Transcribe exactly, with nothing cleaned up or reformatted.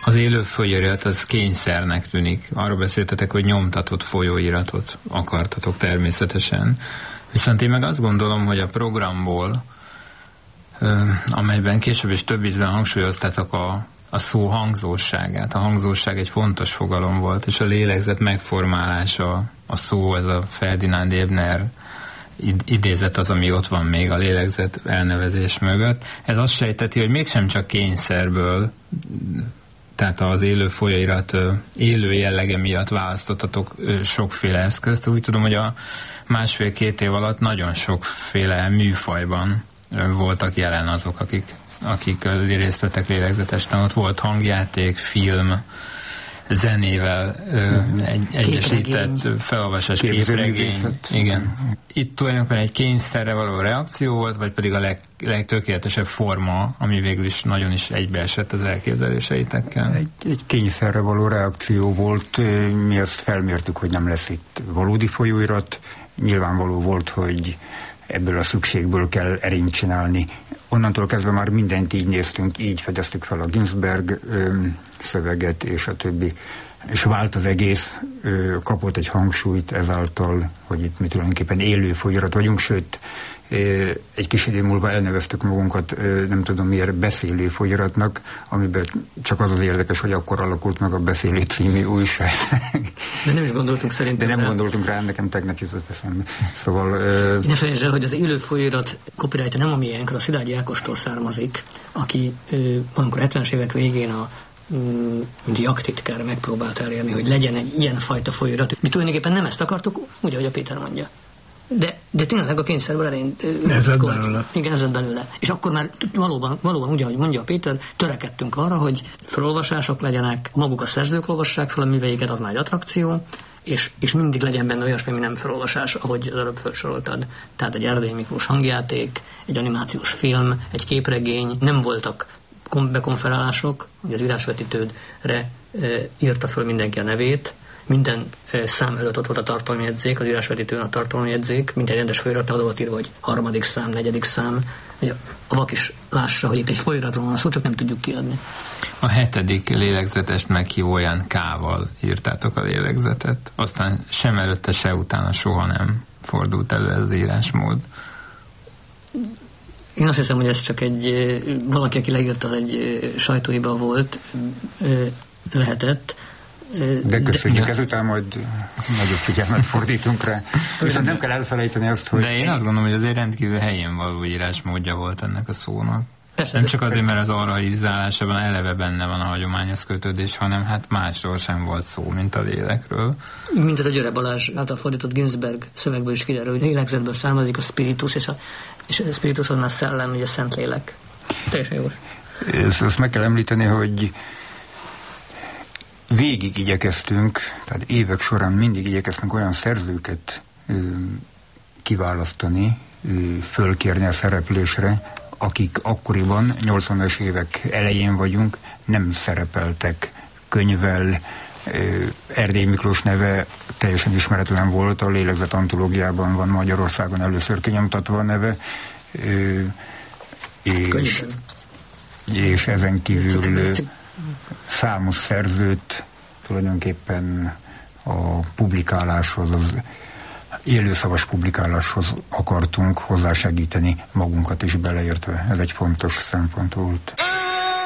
Az élő folyóirat az kényszernek tűnik. Arról beszéltetek, hogy nyomtatott folyóiratot akartatok természetesen. Viszont én meg azt gondolom, hogy a programból, amelyben később is több ízben hangsúlyoztátok a, a szó hangzóságát. A hangzóság egy fontos fogalom volt, és a lélegzet megformálása, a szó, ez a Ferdinand Ebner idézet az, ami ott van még a lélegzet elnevezés mögött. Ez azt sejteti, hogy mégsem csak kényszerből, tehát az élő folyóirat élő jellege miatt választottatok sokféle eszközt. Úgy tudom, hogy a másfél-két év alatt nagyon sokféle műfajban voltak jelen azok, akik, akik részt vettek lélegzetesten. Ott volt hangjáték, film, zenével ö, egy, egyesített felolvasás, képregény. Igen. Itt tulajdonképpen egy kényszerre való reakció volt, vagy pedig a leg, legtökéletesebb forma, ami végül is nagyon is egybeesett az elképzeléseitekkel? Egy, egy kényszerre való reakció volt. Mi azt felmértük, hogy nem lesz itt valódi folyóirat. Nyilvánvaló volt, hogy ebből a szükségből kell erényt csinálni. Onnantól kezdve már mindent így néztünk, így fedeztük fel a Ginsberg ö, szöveget és a többi. És vált az egész, ö, kapott egy hangsúlyt ezáltal, hogy itt mi tulajdonképpen élő folyóirat vagyunk, sőt, ö, egy kis idő múlva elneveztük magunkat, ö, nem tudom miért, beszélő folyóiratnak, amiben csak az az érdekes, hogy akkor alakult meg a Beszélő című újság. De nem is gondoltunk szerintem. De nem rá. gondoltunk rá, nekem tegnap jutott eszembe. Szóval... Ö... Én ne felejtsd el, hogy az élő folyóirat copyright nem a miénk, az a Szilágyi Ákostól származik, aki ö, valamikor hetvenes évek végén a mint jaktitkára megpróbált elérni, hogy legyen egy ilyen fajta folyóirat. Mi tulajdonképpen nem ezt akartuk, úgy, ahogy a Péter mondja. De, de tényleg a kényszerből erény... Ez lett belőle. Igen, ez lett belőle. És akkor már valóban, valóban úgy, ahogy mondja a Péter, törekedtünk arra, hogy felolvasások legyenek, maguk a szerzők olvassák fel a műveiket, az már egy attrakció, és, és mindig legyen benne olyasmi, ami nem felolvasás, ahogy az előbb felsoroltad. Tehát egy Erdélyi Miklós hangjáték, egy animációs film, egy képregény, nem voltak bekonferálások, hogy az írásvetítődre e, írta föl mindenki a nevét, minden e, szám előtt ott volt a tartalomjegyzék, az írásvetítőn a tartalomjegyzék, mint egy rendes folyóirattal oda volt írva, hogy harmadik szám, negyedik szám, hogy a vak is lássa, hogy itt egy folyóiratról van szó, csak nem tudjuk kiadni. A hetedik lélegzetest meghívóján K-val írtátok a lélegzetet, aztán sem előtte, se utána soha nem fordult elő ez az írásmód. Én azt hiszem, hogy ez csak egy, valaki, aki leírta, egy sajtóhiba volt, lehetett. De köszönjük, de... ezután majd nagyobb figyelmet fordítunk rá. Viszont nem kell elfelejteni azt, hogy... De én azt gondolom, hogy azért rendkívül helyén való írásmódja volt ennek a szónak. Persze, nem csak azért, mert az orraizálásában eleve benne van a hagyományos kötődés, hanem hát másról sem volt szó, mint a lélekről. Mint az a Győre Balázs által fordított Ginsberg szövegből is kiderül, hogy lélegzetből származik a spiritus, és a, és a spiritus az már szellem, ugye a szent lélek. Teljesen jó. Ezt, ezt meg kell említeni, hogy végig igyekeztünk, tehát évek során mindig igyekeztünk olyan szerzőket ö, kiválasztani, ö, fölkérni a szereplésre, akik akkoriban, nyolcvanas évek elején vagyunk, nem szerepeltek könyvvel. Erdélyi Miklós neve teljesen ismeretlen volt, a Lélegzet antológiában van Magyarországon először kinyomtatva a neve, és, és ezen kívül számos szerzőt tulajdonképpen a publikáláshoz, az élőszavas publikáláshoz akartunk hozzásegíteni, magunkat is beleértve. Ez egy fontos szempont volt.